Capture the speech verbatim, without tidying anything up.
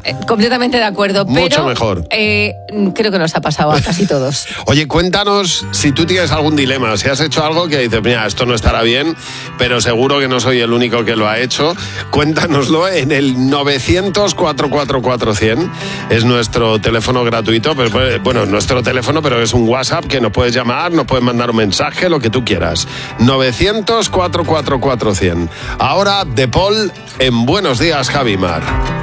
Eh, completamente de acuerdo. Mucho pero, mejor. Eh, creo que nos ha pasado a casi todos. Oye, cuéntanos si tú tienes algún dilema, si has hecho algo que dices, mira, esto no estará bien, pero seguro que no soy el único que lo ha hecho. Cuéntanoslo en el novecientos, cuatrocientos cuarenta y cuatro cien. Es nuestro teléfono gratuito, pero, bueno, nuestro teléfono, pero es un WhatsApp que nos puedes llamar, nos puedes mandar un mensaje, lo que tú quieras. novecientos, cuatrocientos cuarenta y cuatro cien. Ahora, De Paul en Buenos Días, Javimar.